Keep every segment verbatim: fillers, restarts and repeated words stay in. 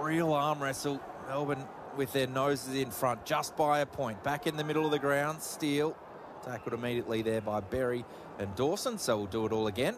real arm wrestle. Melbourne with their noses in front, just by a point. Back in the middle of the ground, Steele tackled immediately there by Berry and Dawson, so we'll do it all again.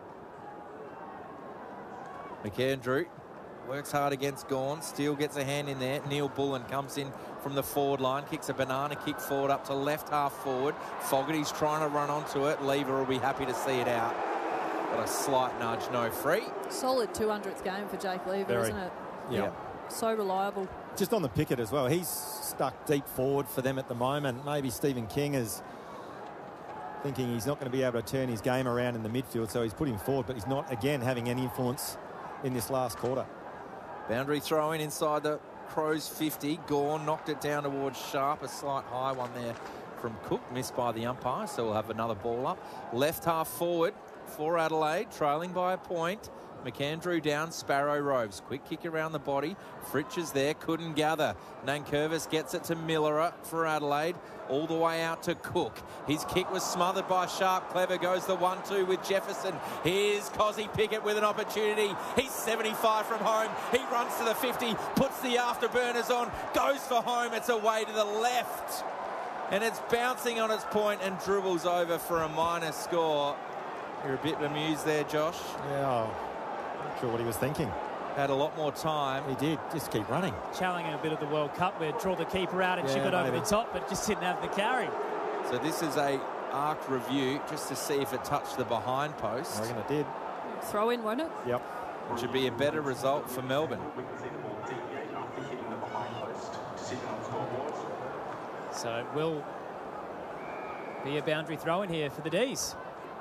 McAndrew works hard against Gawn. Steele gets a hand in there. Neil Bullen comes in from the forward line, kicks a banana kick forward up to left half forward. Fogarty's trying to run onto it. Lever will be happy to see it out. Got a slight nudge, no free. Solid two hundredth game for Jake Lever, Very. isn't it? Yeah. So reliable. Just on the picket as well. He's stuck deep forward for them at the moment. Maybe Stephen King is thinking he's not going to be able to turn his game around in the midfield, so he's put him forward, but he's not, again, having any influence in this last quarter. Boundary throw in inside the Crows fifty. Gawn knocked it down towards Sharp. A slight high one there from Cook, missed by the umpire, so we'll have another ball up. Left half forward for Adelaide, trailing by a point. McAndrew down, Sparrow roves. Quick kick around the body. Fritsch is there, couldn't gather. Nankervis gets it to Miller for Adelaide, all the way out to Cook. His kick was smothered by Sharp. Clever goes the one two with Jefferson. Here's Cozzy Pickett with an opportunity. He's seventy-five from home. He runs to the fifty, puts the afterburners on, goes for home. It's away to the left. And it's bouncing on its point and dribbles over for a minor score. You're a bit amused there, Josh. Yeah, not sure what he was thinking. Had a lot more time. He did. Just keep running. Challenging a bit of the World Cup where draw the keeper out and Yeah, chip it over maybe. the top, but just didn't have the carry. So this is a arc review just to see if it touched the behind post. I reckon it did. Throw in, won't it? Yep. Which would be a better result for Melbourne. So it will be a boundary throw in here for the D's.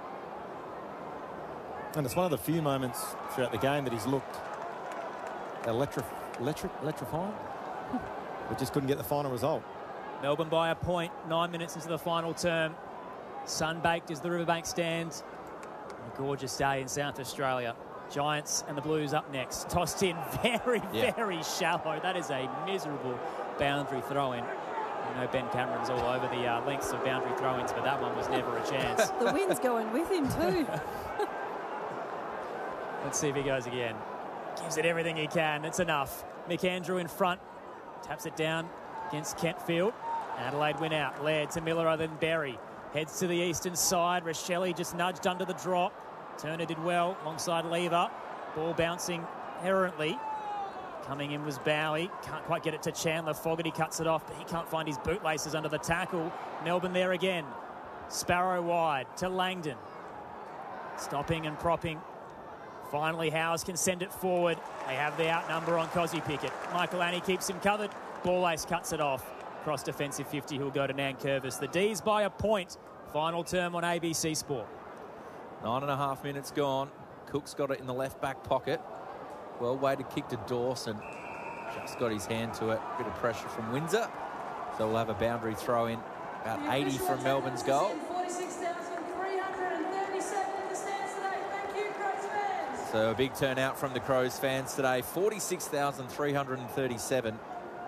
And it's one of the few moments throughout the game that he's looked electric, electric, electrifying. We just couldn't get the final result. Melbourne by a point, nine minutes into the final term. Sun-baked as the Riverbank stands. A gorgeous day in South Australia. Giants and the Blues up next. Tossed in very, Yeah. very shallow. That is a miserable boundary throw-in. I know Ben Cameron's all over the uh, lengths of boundary throw-ins, but that one was never a chance. The wind's going with him too. Let's see if he goes again. Gives it everything he can. It's enough. McAndrew in front. Taps it down against Kentfield. Adelaide win out. Laird to Miller, then Berry. Heads to the eastern side. Rochelle just nudged under the drop. Turner did well alongside Lever. Ball bouncing errantly. Coming in was Bowie. Can't quite get it to Chandler. Fogarty cuts it off, but he can't find his bootlaces under the tackle. Melbourne there again. Sparrow wide to Langdon. Stopping and propping. Finally, Howes can send it forward. They have the outnumber on Cozzy Pickett. Michael Annie keeps him covered. Ball ace cuts it off. Cross defensive fifty who'll go to Nankervis. The D's by a point. Final term on A B C Sport. Nine and a half minutes gone. Cook's got it in the left back pocket. Well weighted kick to Dawson. Just got his hand to it. Bit of pressure from Windsor. So we'll have a boundary throw in. About eighty from Melbourne's goal. So a big turnout from the Crows fans today. forty-six thousand three hundred thirty-seven.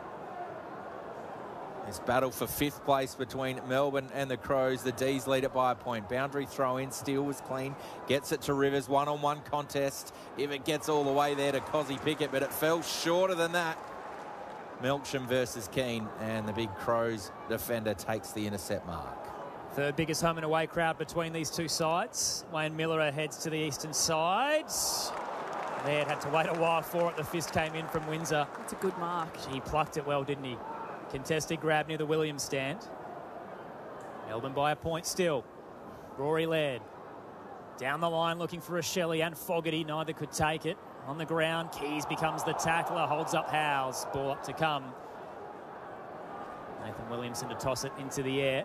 This battle for fifth place between Melbourne and the Crows. The D's lead it by a point. Boundary throw in. Steele was clean. Gets it to Rivers. One-on-one contest. If it gets all the way there to Cozzy Pickett, but it fell shorter than that. Melksham versus Keane, and the big Crows defender takes the intercept mark. Third biggest home and away crowd between these two sides. Wayne Miller heads to the eastern side. Laird had to wait a while for it. The fist came in from Windsor. It's a good mark. He plucked it well, didn't he? Contested grab near the Williams stand. Melbourne by a point still. Rory Laird. Down the line looking for a Shelley and Fogarty. Neither could take it. On the ground, Keys becomes the tackler. Holds up Howes. Ball up to come. Nathan Williamson to toss it into the air.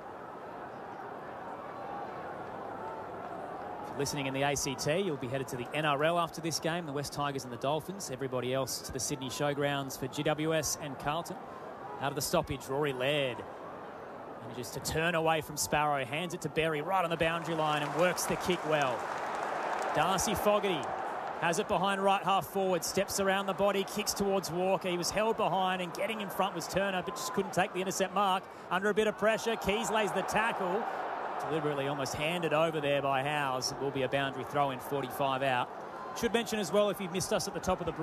Listening in the A C T, you'll be headed to the N R L after this game, the West Tigers and the Dolphins. Everybody else to the Sydney Showgrounds for G W S and Carlton. Out of the stoppage, Rory Laird manages to turn away from Sparrow, hands it to Berry right on the boundary line and works the kick well. Darcy Fogarty has it behind right half forward, steps around the body, kicks towards Walker. He was held behind and getting in front was Turner, but just couldn't take the intercept mark. Under a bit of pressure, Keys lays the tackle. Deliberately almost handed over there by Howes. It will be a boundary throw in, forty-five out. Should mention as well, if you missed us at the top of the